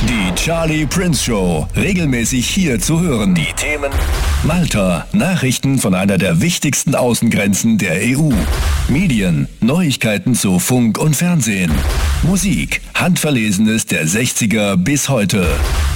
Die Charlie Prince Show, regelmäßig hier zu hören. Die Themen: Malta, Nachrichten von einer der wichtigsten Außengrenzen der EU. Medien, Neuigkeiten zu Funk und Fernsehen. Musik, Handverlesenes der 60er bis heute.